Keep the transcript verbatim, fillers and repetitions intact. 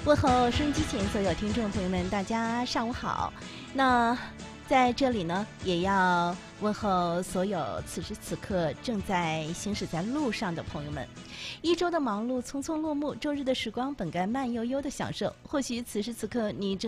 问候收音机前所有听众朋友们，大家上午好。那在这里呢，也要问候所有此时此刻正在行驶在路上的朋友们。一周的忙碌匆匆落幕，周日的时光本该慢悠悠的享受。或许此时此刻你正